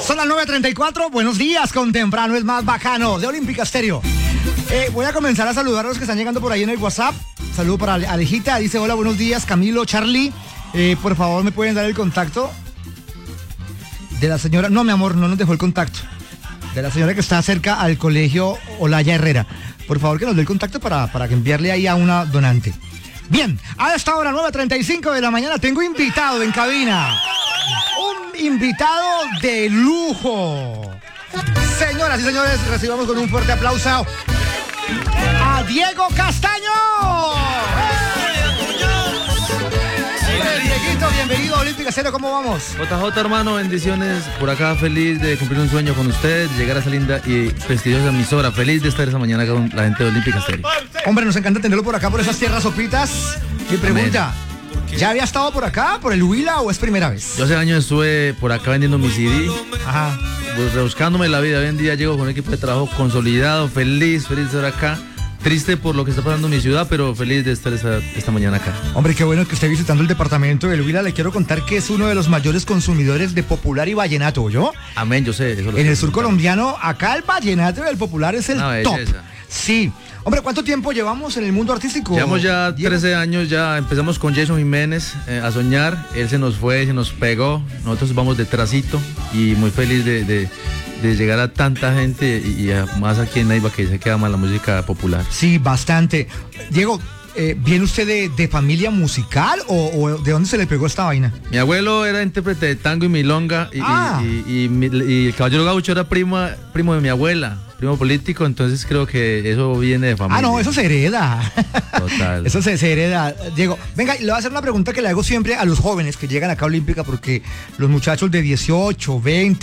Son las 9:34, buenos días, con temprano es más bacano, de Olímpica Stereo. Voy a comenzar a saludar a los que están llegando por ahí en el WhatsApp. Saludo para Alejita, dice hola, buenos días, Camilo, Charlie. Por favor, ¿me pueden dar el contacto de la señora? No, mi amor, no nos dejó el contacto. De la señora que está cerca al colegio Olaya Herrera. Por favor, que nos dé el contacto para que enviarle ahí a una donante. Bien, a esta hora, 9:35 de la mañana, tengo invitado en cabina. Un invitado de lujo. Señoras y señores, recibamos con un fuerte aplauso a Diego Castaño. Dieguito, bienvenido a Olímpica Stereo, ¿cómo vamos? JJ, hermano, bendiciones. Por acá, feliz de cumplir un sueño con usted, llegar a esa linda y prestigiosa emisora. Feliz de estar esa mañana con la gente de Olímpica Stereo. Hombre, nos encanta tenerlo por acá, por esas tierras sopitas. Mi pregunta, ¿ya había estado por acá, por el Huila, o es primera vez? Yo hace años estuve por acá vendiendo mi CD. Ajá. Pues rebuscándome la vida. Hoy en día llego con un equipo de trabajo consolidado, feliz de estar acá. Triste por lo que está pasando en mi ciudad, pero feliz de estar esta mañana acá. Hombre, qué bueno que esté visitando el departamento del Huila. Le quiero contar que es uno de los mayores consumidores de popular y vallenato, ¿yo? Amén, yo sé. Eso en el sur colombiano, acá el vallenato y el popular es el top. Belleza. Sí. Hombre, ¿cuánto tiempo llevamos en el mundo artístico? Llevamos ya Diego? 13 años, ya empezamos con Jason Jiménez a soñar. Él se nos fue, se nos pegó. Nosotros vamos detrásito y muy feliz de llegar a tanta gente y más aquí en Neiva, que se queda más la música popular. Sí, bastante. Diego, ¿viene usted de familia musical o de dónde se le pegó esta vaina? Mi abuelo era intérprete de tango y milonga y el caballero gaucho era primo de mi abuela, primo político, entonces creo que eso viene de familia. Ah, no, eso se hereda. Total. Eso se hereda. Diego, venga, le voy a hacer una pregunta que le hago siempre a los jóvenes que llegan acá a Olímpica, porque los muchachos de 18, 20,